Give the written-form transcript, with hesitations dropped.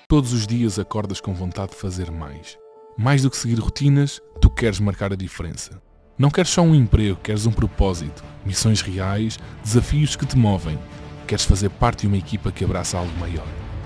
Todos os dias acordas com vontade de fazer mais. Mais do que seguir rotinas, tu queres marcar a diferença. Não queres só um emprego, queres um propósito, missões reais, desafios que te movem. Queres fazer parte de uma equipa que abraça algo maior.